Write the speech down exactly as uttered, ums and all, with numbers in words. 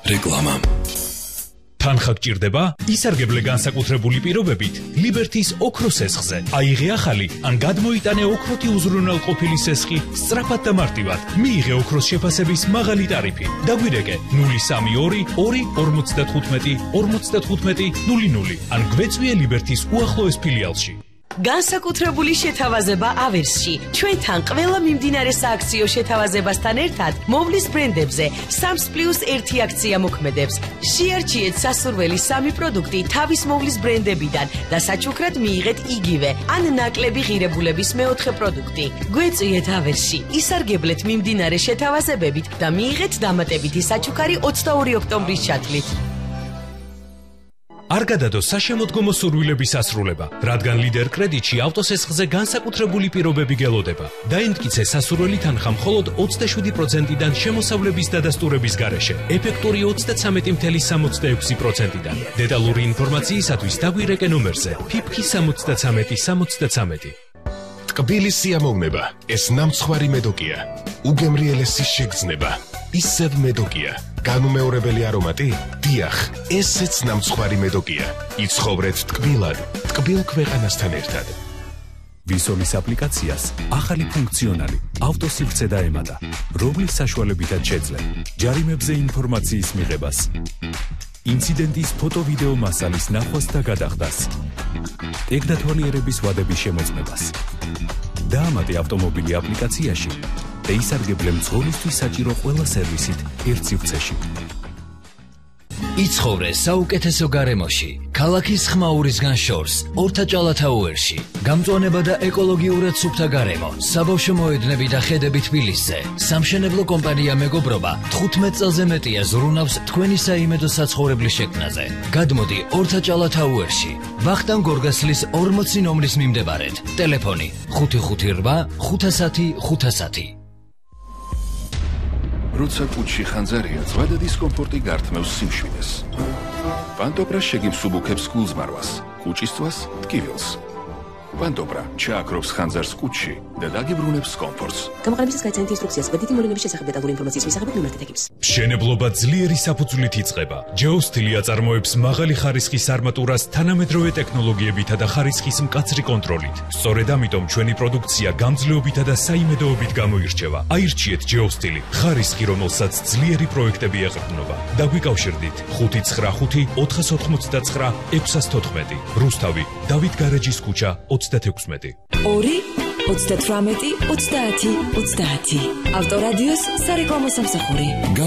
რეკლამა. თანხა გჭირდება? ისარგებლე განსაკუთრებული პირობებით ლიბერთის ოქროს სესხზე. აიღე ახალი ან გადმოიტანე ოქროთი უზრუნველყოფილი სესხი სწრაფად და მარტივად. მიიღე ოქროს შეფასების მაღალი ტარიფი. დაგვირეკე ნული სამი ორი ორი ორმოცდათხუთმეტი ორმოცდათხუთმეტი ნული ნული ან გვეწვიე ლიბერთის უახლოეს ფილიალში. განსაკუთრებული შეთავაზება ავერსში. ჩვენთან ყველა მიმდინარე სააქციო შეთავაზებასთან ერთად მოვლის ბრენდებზე სამს პლუს ერთი აქცია მოქმედებს. შეარჩიეთ სასურველი სამი პროდუქტი თავის მოვლის ბრენდებიდან და საჩუქრად მიიღეთ იგივე ან ნაკლები ღირებულების მეოთხე პროდუქტი. გვეწვიეთ ავერსში, ისარგებლეთ მიმდინარე შეთავაზებებით და მიიღეთ დამატებითი საჩუქარი ოცდაორი ოქტომბრის ჩათვლით. არ გადადო საშემოდგომო სურვილების ასრულება, რადგან ლიდერ კრედიტში ავტოსესხზე განსაკუთრებული პირობები გელოდება. დაემტკიცე სასურველი თანხა მხოლოდ ოცდაშვიდი პროცენტიდან შემოსავლების დადასტურების გარეშე, ეფექტური ოცდაცამეტი целых სამოცდა ექვსი პროცენტიდან. დეტალური ინფორმაციისათვის დაგვირეკე ნომერზე ფიფხი სამოცდაცამეტი სამოცდაცამეტი. ტკბილი სიამოვნება, ეს ნამცხვარი მედოკია. უგემრიელესი შეგრძნება, ისევ მედოკია. განუმეორებელი არომატი? დიახ, ესეც ნამცხვარი მედოკია. იცხოვრეთ ტკბილად, ტკბილ ქვეყანასთან ერთად. ვისოლის აპლიკაციას ახალი ფუნქციონალი ავტოსივრცე დაემატა, რომლის საშუალებითაც შეძლე ჯარიმებზე ინფორმაციის მიღებას, ინციდენტის ფოტო-ვიდეო მასალის ნახვას და გადახდას, ტექნათვალიერების ვადების შემოწმებას. დაამატე ავტომობილი აპლიკაციაში და ისარგებლე მძღოლისთვის საჭირო ყველა სერვისით ერთ სივრცეში. იცხოვრე საუკეთესო გარემოში, ქალაქის ხმაურისგან შორს, ორთაჭალათაუერში. გამწვანება და ეკოლოგიურად სუფთა გარემო, საბავშვო მოედნები და ხედები თბილისზე. სამშენებლო კომპანია მეგობრობა თხუთმეტ წელზე მეტია ზრუნავს თქვენი საიმედო საცხოვრებლის შექმნაზე. გადმოდი ორთაჭალათაუერში, ვახტანგ გორგასლის ორმოცი ნომრის მიმდებარედ. ტელეფონი ხუთი ხუთი რვა ხუთასათი ხუთასათი. როცა კუჩში ხანძარია, ზღვა და დისკომფორტი გართმევს სიმშვიდეს. პანტოპრა შეგიმსუბუქებს გულზმარვას, კუჩისთვის ტკივილს. პანტოპრა ჩააქრობს ხანძარს კუჩში და დაგიბრუნებს კომფორტს. გამოყენებისას გაიცანით ინსტრუქციას და დიდი მოვლენების შესახებ დეტალური ინფორმაციის მისაღებად მიმართეთ ეკიპს. მშენებლობა ძლიერი საფუძვლით იწყება. ჯეოსტილი აწარმოებს მაღალი ხარისხის არმატურას თანამედროვე ტექნოლოგიებითა და ხარისხის მკაცრი კონტროლით. სწორედ ამიტომ ჩვენი პროდუქცია გამძლეობითა და საიმედოობით გამოირჩევა. აირჩიეთ ჯეოსტილი, ხარისხი, რომელსაც ძლიერი პროექტები ეყრდნობა. დაგვიკავშირდით ხუთი ცხრა ხუთი ოთხას ოთხმოცდათხრა ექვსას თოთხმეტი. რუსთავი, დავით გარეჯის ქუჩა ოცდათექვსმეტი. ორი ოცდათვრამეტი ოცდაათი ოცდაათი. ავტორადიოს სარეკლამო სამსახური.